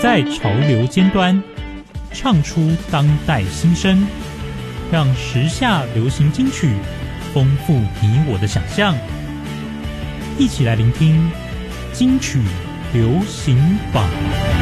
在潮流尖端，唱出当代新声，让时下流行金曲丰富你我的想象。一起来聆听金曲流行榜。